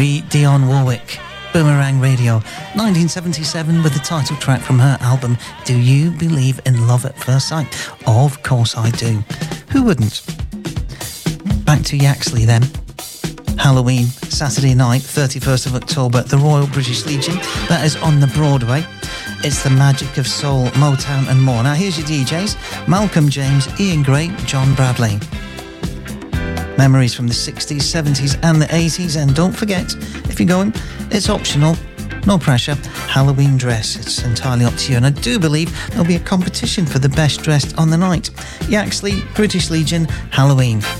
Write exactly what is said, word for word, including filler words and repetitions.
Dionne Warwick, Boomerang Radio, nineteen seventy-seven, with the title track from her album Do You Believe in Love at First Sight? Of course I do. Who wouldn't? Back to Yaxley then. Halloween, Saturday night, thirty-first of October at the Royal British Legion. That is on the Broadway. It's the magic of soul, Motown and more. Now here's your D Js, Malcolm James, Ian Gray, John Bradley. Memories from the sixties, seventies and the eighties. And don't forget, if you're going, it's optional, no pressure, Halloween dress. It's entirely up to you. And I do believe there'll be a competition for the best dressed on the night. Yaxley, British Legion, Halloween.